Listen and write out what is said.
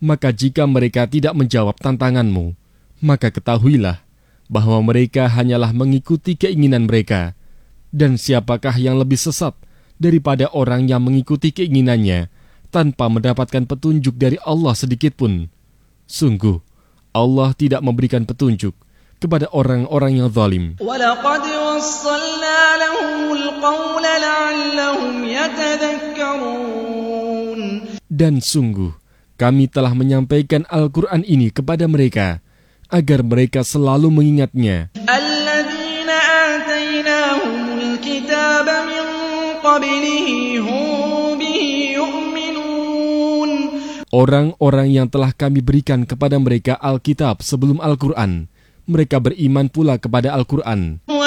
Maka jika mereka tidak menjawab tantanganmu, maka ketahuilah bahwa mereka hanyalah mengikuti keinginan mereka. Dan siapakah yang lebih sesat daripada orang yang mengikuti keinginannya tanpa mendapatkan petunjuk dari Allah sedikitpun? Sungguh, Allah tidak memberikan petunjuk kepada orang-orang yang zalim. وَلَقَدْ وَصَّلْنَا لَهُمُ الْقَوْلَ لَعَلَّهُمْ يَتَذَكَّرُونَ. Dan sungguh, kami telah menyampaikan Al-Quran ini kepada mereka, agar mereka selalu mengingatnya. الَّذِينَ آتَيْنَاهُمُ الْكِتَابَ مِنْ قَبْلِهِ هُمْ بِهِ يُؤْمِنُونَ. Orang-orang yang telah kami berikan kepada mereka Alkitab sebelum Al-Quran, mereka beriman pula kepada Al-Quran.